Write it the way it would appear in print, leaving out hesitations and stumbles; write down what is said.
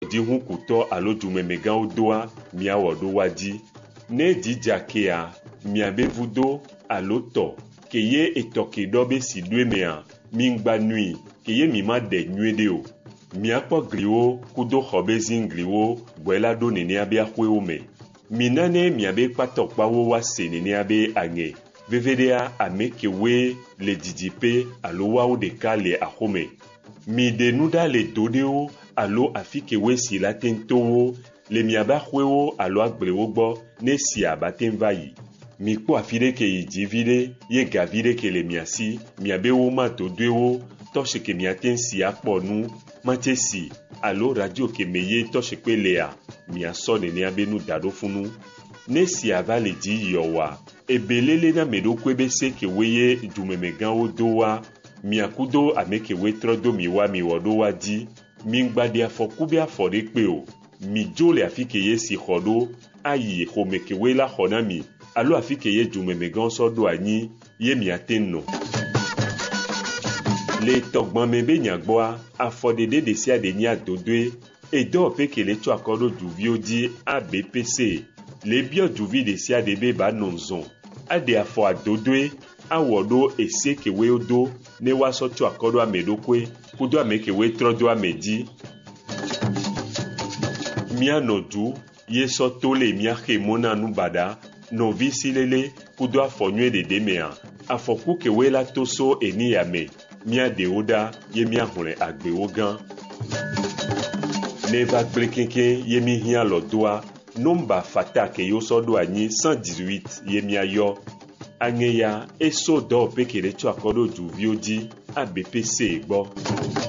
di hu kuto alo dumemegãwo doa miawɔ ɖo wa dzi. Ne dzidza kea miabe vudo alo tɔ ke ye etɔ ke ɖɔ be si ɖoe mea mingba nui ke ye mi ma de nyuie ɖe o. Miakpɔ gliwo kudo xɔ be zingliwo gbɔe la ɖo nenea be axɔewo me. Minane miabe kpatɔkpawo wa se nenea be aŋe. Veveɖea ame kewoe le didiƒe alo woawo ɖeka le axome. Mi ɖe nu ɖa le do ɖewo alo afi kewoe si la tentowo le miabe axɔewo alo agblewo gbɔ ne sia bate va yi. Mi kpɔ afi ɖe ke yi dzi vi ɖe ye gavi ɖe ke le mia si miabe wo ma dodoewo tɔse ke miate si akpɔ nu mate si alo radio ke me ye tɔse kpe lea miasɔ nenea be nu da ɖo funu. Ne sia va le dzi yɔwa ebelele na me ɖokue be se kewoe ye dumemegãwo do wa miakudo ame kewoe trɔ do mi wa mi wɔ ɖo wa dzi. Mingba ɖe afɔku be afɔ ɖe kpe o. Mi dzo le afi ke ye si xɔ ɖo ayi xɔme kewoe la xɔ na mi alo afi ke ye dumemegãwo sɔ ɖo anyi ye miate nɔ. Le tɔgbame be nyagbɔa afɔɖeɖe ɖe sia ɖe nye adodoe edɔwɔƒe ke le tsɔ akɔ ɖo duviwo dzi ABPC le biɔ duvi ɖe sia ɖe be ba nɔ zɔn aɖe afɔ adodoe awɔ ɖo ese kewoe do ne woasɔ tsɔ akɔ ɖo ame ɖokoe kudo ame kewoe trɔ do ame dzi. Mianɔ du ye sɔ to le miaxe mo na nu baɖa nɔvi si lele kudo afɔ nyuie ɖeɖe mea afɔku kewoe la to so eniya me mia ɖewo ɖa ye mia hlẽ agbewo gã. Ne va gblẽ keŋkeŋ ye mi hiã lɔ doa nomba fata ke yo sɔ ɖo anyi 118 ye mia yɔ. Aŋe ya eso dɔwɔƒe ke le tsɔ akɔ ɖo duviwo dzi ABPC gbɔ.